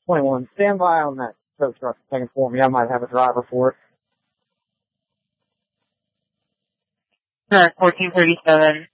21. Stand by on that tow truck thing for me. I might have a driver for it. 1437.